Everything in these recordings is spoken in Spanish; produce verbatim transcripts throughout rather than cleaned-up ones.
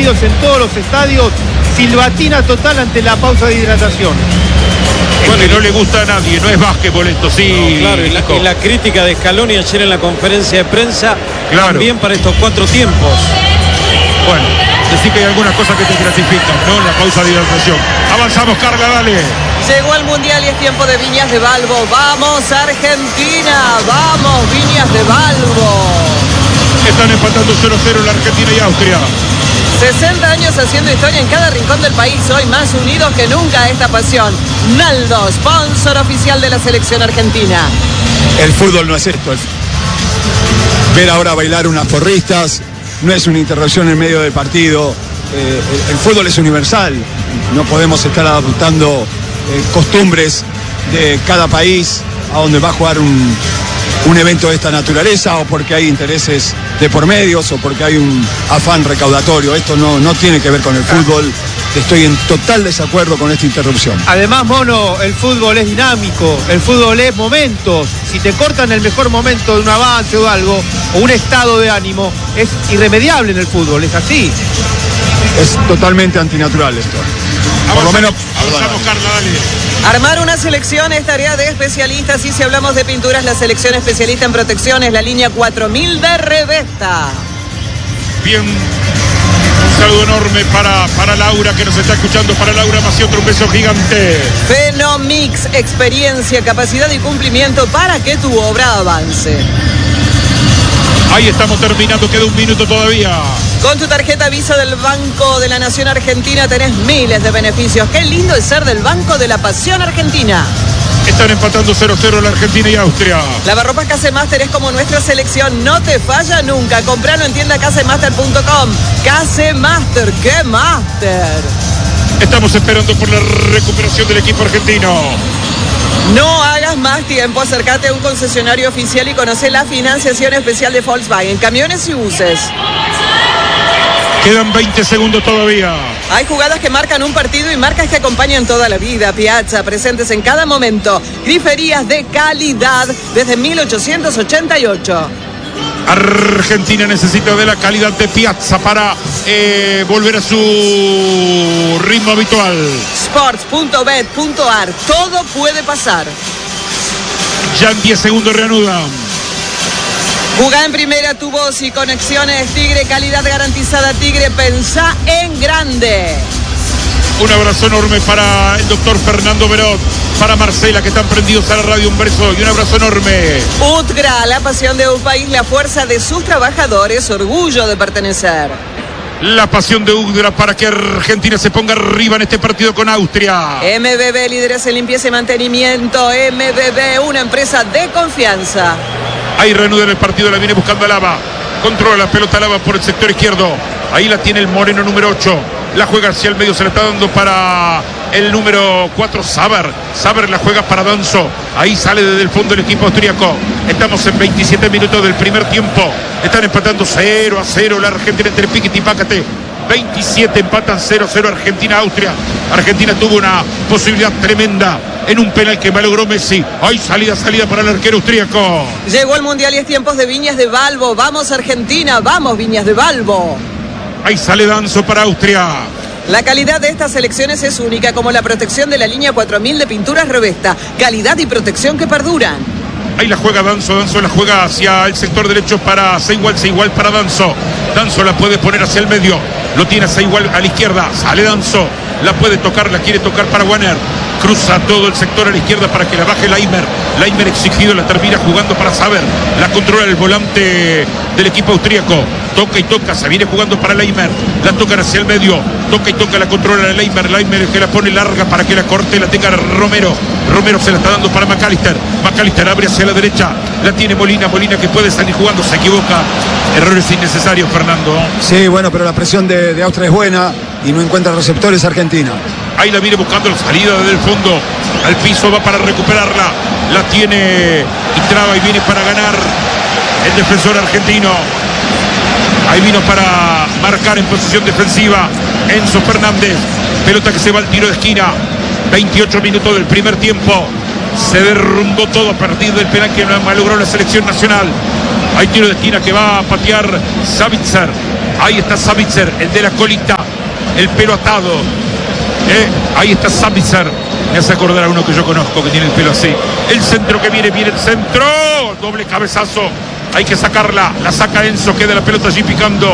partidos en todos los estadios, silbatina total ante la pausa de hidratación. Bueno, que no le gusta a nadie, no es básquetbol esto, sí. No, claro, y la, y la crítica de Scaloni ayer en la conferencia de prensa, claro, también para estos cuatro tiempos. Bueno, decir que hay algunas cosas que te clasifican, ¿no? La pausa de hidratación. Avanzamos, Carla, dale. Llegó el Mundial y es tiempo de Viñas de Balbo. ¡Vamos, Argentina! ¡Vamos, Viñas de Balbo! Están empatando cero cero la Argentina y Austria. sesenta años haciendo historia en cada rincón del país. Hoy más unidos que nunca esta pasión. Naldo, sponsor oficial de la selección argentina. El fútbol no es esto. Ver ahora bailar unas porristas no es una interrupción en medio del partido. Eh, el, el fútbol es universal. No podemos estar adoptando eh, costumbres de cada país a donde va a jugar un, un evento de esta naturaleza, o porque hay intereses de por medios, o porque hay un afán recaudatorio. Esto no, no tiene que ver con el fútbol. Estoy en total desacuerdo con esta interrupción. Además, Mono, el fútbol es dinámico, el fútbol es momentos. Si te cortan el mejor momento de un avance o algo, o un estado de ánimo, es irremediable en el fútbol, es así. Es totalmente antinatural esto. Por lo menos... Avanzamos, Carla, dale. Armar una selección es tarea de especialistas, y si hablamos de pinturas, la selección especialista en protección es la línea cuatro mil de Revesta. Bien, un saludo enorme para, para Laura, que nos está escuchando. Para Laura Maciotro, un beso gigante. Fenomix, experiencia, capacidad y cumplimiento para que tu obra avance. Ahí estamos terminando, queda un minuto todavía. Con tu tarjeta Visa del Banco de la Nación Argentina tenés miles de beneficios. Qué lindo es ser del Banco de la Pasión Argentina. Están empatando cero cero la Argentina y Austria. Lavarropas Casemaster es como nuestra selección, no te falla nunca. Compralo en tienda casemaster punto com. Casemaster, ¡qué máster! Estamos esperando por la recuperación del equipo argentino. No hagas más tiempo, acércate a un concesionario oficial y conoce la financiación especial de Volkswagen, camiones y buses. Quedan veinte segundos todavía. Hay jugadas que marcan un partido y marcas que acompañan toda la vida. Piazza, presentes en cada momento. Griferías de calidad desde mil ochocientos ochenta y ocho. Argentina necesita de la calidad de Piazza para eh, volver a su ritmo habitual. Sports punto bet punto ar, todo puede pasar. Ya en diez segundos reanudan. Jugá en primera tu voz y conexiones Tigre, calidad garantizada Tigre, pensá en grande. Un abrazo enorme para el doctor Fernando Berot, para Marcela, que están prendidos a la radio. Un beso y un abrazo enorme. Utgra, la pasión de un país, la fuerza de sus trabajadores, orgullo de pertenecer. La pasión de Udgra para que Argentina se ponga arriba en este partido con Austria. M B B, líderes en limpieza y mantenimiento. M B B, una empresa de confianza. Ahí reanuda el partido, la viene buscando a Lava. Controla la pelota Lava por el sector izquierdo. Ahí la tiene el moreno número ocho. La juega hacia el medio, se la está dando para el número cuatro, Saber. Saber la juega para Danzo. Ahí sale desde el fondo el equipo austríaco. Estamos en veintisiete minutos del primer tiempo. Están empatando cero a cero la Argentina entre Piquete y Pácate. veintisiete empatan cero a cero Argentina-Austria. Argentina tuvo una posibilidad tremenda en un penal que malogró Messi. Hay salida, salida para el arquero austríaco. Llegó el Mundial y es tiempos de Viñas de Balbo. Vamos Argentina, vamos Viñas de Balbo. Ahí sale Danzo para Austria. La calidad de estas selecciones es única, como la protección de la línea cuatro mil de pinturas Revesta. Calidad y protección que perduran. Ahí la juega Danzo, Danzo la juega hacia el sector derecho para Seigual, Seigual para Danzo. Danzo la puede poner hacia el medio, lo tiene a Seigual a la izquierda, sale Danzo, la puede tocar, la quiere tocar para Warner. Cruza todo el sector a la izquierda para que la baje Laimer. Laimer exigido, la termina jugando para Saber. La controla el volante del equipo austríaco. Toca y toca, se viene jugando para Laimer. La tocan hacia el medio. Toca y toca, la controla Laimer. Laimer que la pone larga para que la corte, la tenga Romero. Romero se la está dando para McAllister. McAllister abre hacia la derecha. La tiene Molina. Molina que puede salir jugando. Se equivoca. Errores innecesarios, Fernando. Sí, bueno, pero la presión de, de Austria es buena y no encuentra receptores Argentina. Ahí la viene buscando la salida desde el fondo. Al piso va para recuperarla. La tiene y traba y viene para ganar el defensor argentino. Ahí vino para marcar en posición defensiva Enzo Fernández. Pelota que se va al tiro de esquina. veintiocho minutos del primer tiempo. Se derrumbó todo a partir del penal que malogró la selección nacional. Hay tiro de esquina que va a patear Savitzer. Ahí está Savitzer, el de la colita, el pelo atado. Eh, ahí está Savitzer. Me hace acordar a uno que yo conozco que tiene el pelo así. El centro que viene, viene el centro. Doble cabezazo. Hay que sacarla. La saca Enzo. Queda la pelota allí picando.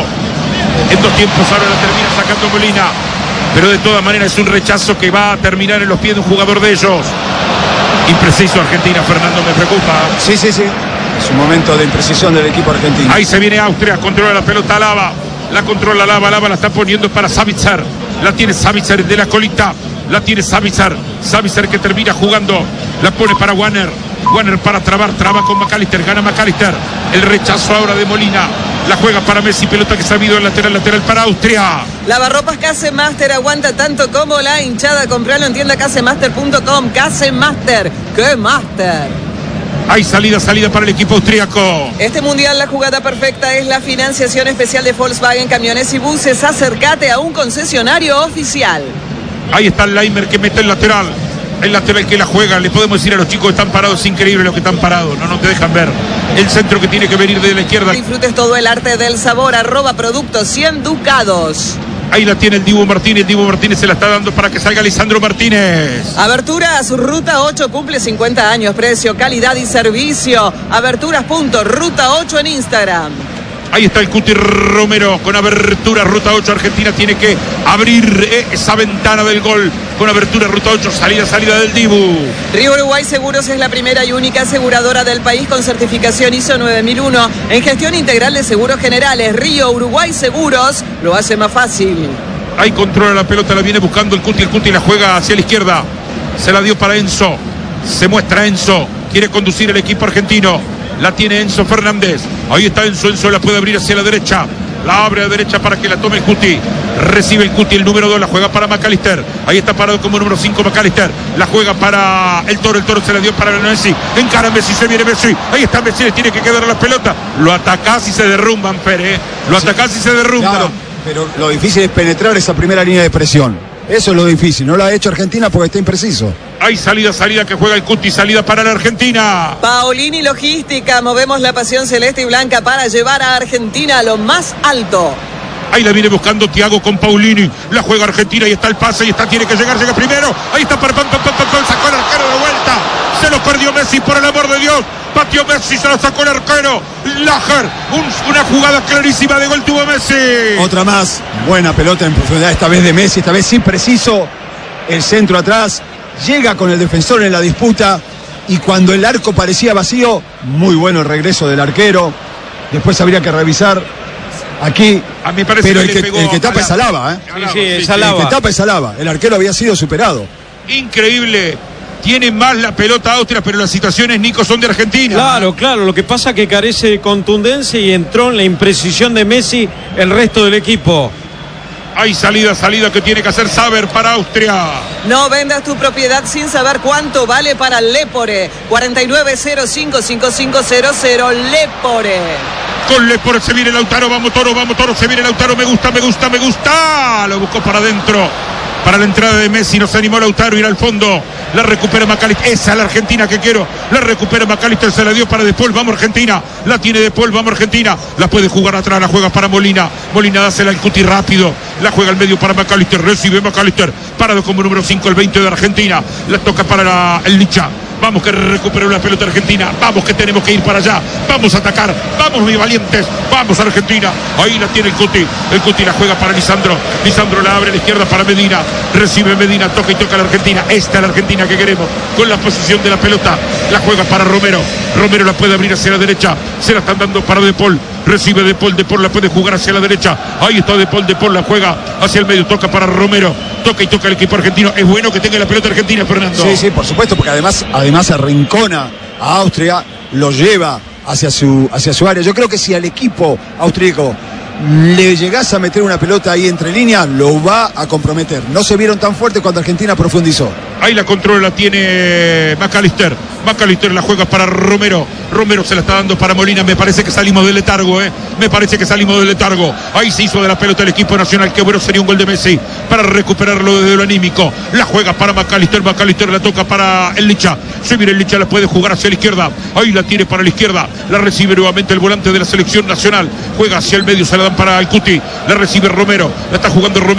En dos tiempos ahora la termina sacando Molina. Pero de todas maneras es un rechazo que va a terminar en los pies de un jugador de ellos. Impreciso Argentina, Fernando, me preocupa. Sí, sí, sí. Es un momento de imprecisión del equipo argentino. Ahí se viene Austria, controla la pelota Lava. La controla Lava, Lava la está poniendo para Savitzer. La tiene Savitzer de la colita. La tiene Savitzer. Savitzer que termina jugando. La pone para Wanner. Wanner para trabar, traba con McAllister. Gana McAllister. El rechazo ahora de Molina. La juega para Messi, pelota que se ha ido al lateral, lateral para Austria. Lavarropas Casemaster aguanta tanto como la hinchada. Compralo en tienda casemaster punto com. Casemaster, ¡qué master! Hay salida, salida para el equipo austríaco. Este mundial, la jugada perfecta es la financiación especial de Volkswagen Camiones y Buses. Acércate a un concesionario oficial. Ahí está el Leimer que mete el lateral. El lateral que la juega. Le podemos decir a los chicos que están parados, es increíble lo que están parados. No, no te dejan ver. El centro que tiene que venir de la izquierda. Disfrutes todo el arte del sabor. Arroba productos cien ducados. Ahí la tiene el Dibu Martínez. El Dibu Martínez se la está dando para que salga Lisandro Martínez. Aberturas Ruta ocho cumple cincuenta años. Precio, calidad y servicio. Aberturas punto ruta ocho en Instagram. Ahí está el Cuti Romero con abertura Ruta ocho. Argentina tiene que abrir eh, esa ventana del gol con abertura Ruta ocho. Salida, salida del Dibu. Río Uruguay Seguros es la primera y única aseguradora del país con certificación I S O nueve mil uno en gestión integral de seguros generales. Río Uruguay Seguros lo hace más fácil. Ahí controla la pelota, la viene buscando el Cuti. El Cuti la juega hacia la izquierda. Se la dio para Enzo. Se muestra Enzo. Quiere conducir el equipo argentino. La tiene Enzo Fernández. Ahí está Enzo. Enzo la puede abrir hacia la derecha. La abre a la derecha para que la tome el Cuti. Recibe el Cuti, el número dos. La juega para McAllister. Ahí está parado como número cinco McAllister. La juega para el Toro. El Toro se la dio para Messi. Encara Messi. Se viene Messi. Ahí está Messi. Le tiene que quedar la pelota. Lo atacás y se derrumban, Pérez. Lo sí. atacás y se derrumban. Claro, pero lo difícil es penetrar esa primera línea de presión. Eso es lo difícil. No lo ha hecho Argentina porque está impreciso. Hay salida, salida que juega el Cuti. Salida para la Argentina. Paolini Logística. Movemos la pasión celeste y blanca para llevar a Argentina a lo más alto. Ahí la viene buscando Thiago con Paulini. La juega Argentina y está el pase. Y está, tiene que llegar, llega primero. Ahí está para pam, pam, pam, pam, sacó el arquero de vuelta. Se lo perdió Messi, por el amor de Dios. Pateó Messi, se lo sacó el arquero. Lager, un, una jugada clarísima de gol tuvo Messi. Otra más. Buena pelota en profundidad, esta vez de Messi, esta vez impreciso. El centro atrás. Llega con el defensor en la disputa. Y cuando el arco parecía vacío, muy bueno el regreso del arquero. Después habría que revisar. Aquí, a mí parece pero que el, que, el que tapa es Alaba, ¿eh? Sí, sí, es el Alaba. que tapa es Alaba. El arquero había sido superado. Increíble. Tiene más la pelota Austria, pero las situaciones, Nico, son de Argentina. Claro, claro. Lo que pasa es que carece de contundencia y entró en la imprecisión de Messi el resto del equipo. Hay salida, salida que tiene que hacer Saber para Austria. No vendas tu propiedad sin saber cuánto vale para Lepore. cuarenta y nueve cero cinco cinco cinco cero cero Lepore. Con Lepore se viene Lautaro, vamos Toro, vamos Toro, se viene Lautaro, me gusta, me gusta, me gusta. Lo buscó para adentro. Para la entrada de Messi, no se animó Lautaro, ir al fondo. La recupera McAllister. Esa es la Argentina que quiero. La recupera McAllister, se la dio para De Paul. Vamos Argentina. La tiene De Paul, vamos Argentina. La puede jugar atrás, la juega para Molina. Molina dásela al Cuti rápido. La juega al medio para McAllister. Recibe McAllister. Parado como número cinco, el veinte de Argentina. La toca para la, el Licha. Vamos que recupera una pelota argentina. Vamos que tenemos que ir para allá. Vamos a atacar. Vamos, mis valientes. Vamos, Argentina. Ahí la tiene el Cuti. El Cuti la juega para Lisandro. Lisandro la abre a la izquierda para Medina. Recibe Medina. Toca y toca a la Argentina. Esta es la Argentina que queremos. Con la posición de la pelota. La juega para Romero. Romero la puede abrir hacia la derecha. Se la están dando para De Paul. Recibe De Paul. De Paul la puede jugar hacia la derecha. Ahí está De Paul. De Paul la juega hacia el medio. Toca para Romero. Toca y toca el equipo argentino. Es bueno que tenga la pelota argentina, Fernando. Sí, sí, por supuesto, porque además, además arrincona a Austria, lo lleva hacia su, hacia su área. Yo creo que si al equipo austríaco le llegase a meter una pelota ahí entre líneas, lo va a comprometer. No se vieron tan fuertes cuando Argentina profundizó. Ahí la controla, la tiene McAllister. McAllister la juega para Romero. Romero se la está dando para Molina. Me parece que salimos del letargo, ¿eh? Me parece que salimos del letargo. Ahí se hizo de la pelota el equipo nacional. Qué bueno sería un gol de Messi para recuperarlo desde lo anímico. La juega para McAllister. McAllister la toca para el Licha. Se viene el Licha, la puede jugar hacia la izquierda. Ahí la tiene para la izquierda. La recibe nuevamente el volante de la selección nacional. Juega hacia el medio, se la dan para el Cuti. La recibe Romero. La está jugando Romero.